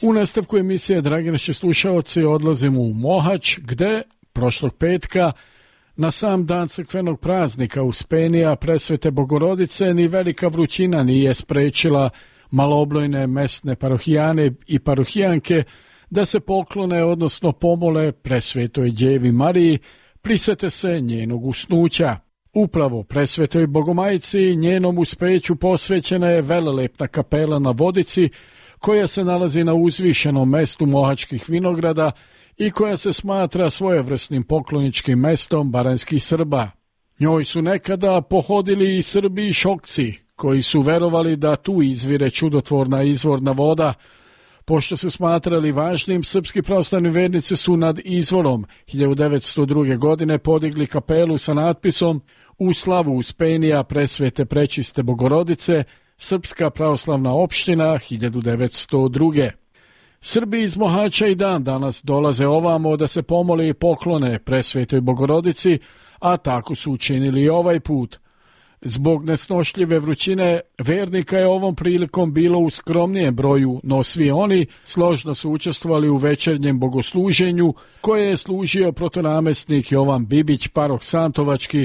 U nastavku emisije, dragi naši slušaoci, odlazimo u Mohač, gde prošlog petka na sam dan crkvenog praznika Uspenija Presvete Bogorodice ni velika vrućina nije sprečila malobrojne mesne parohijane i parohijanke da se poklone, odnosno pomole Presvetoj Djevi Mariji, prisete se njenog usnuća. Upravo Presvetoj Bogomajici i njenom uspeću posvećena je velelepna kapela na Vodici, koja se nalazi na uzvišenom mestu Mohačkih vinograda i koja se smatra svojevrsnim pokloničkim mestom baranjskih Srba. Njoj su nekada pohodili i Srbi i Šokci, koji su verovali da tu izvire čudotvorna izvorna voda. Pošto su smatrali važnim, srpski pravoslavni vernici su nad izvorom 1902. godine podigli kapelu sa natpisom "U slavu Uspenija Presvete Prečiste Bogorodice, Srpska pravoslavna opština 1902. Srbi iz Mohača i dan danas dolaze ovamo da se pomole i poklone Presvetoj Bogorodici, a tako su učinili i ovaj put. Zbog nesnošljive vrućine vernika je ovom prilikom bilo u skromnijem broju, no svi oni složno su učestvovali u večernjem bogosluženju koje je služio protonamestnik Jovan Bibić, paroh Santovački,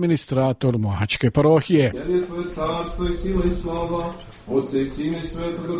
administrator Mohačke parohije.